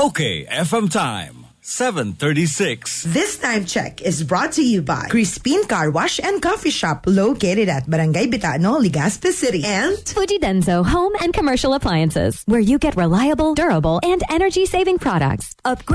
Okay, FM time, 7:36. This time check is brought to you by Crispin Car Wash and Coffee Shop located at Barangay Bitano, Legazpi City, and Fujidenso Home and Commercial Appliances, where you get reliable, durable, and energy-saving products. Upgrade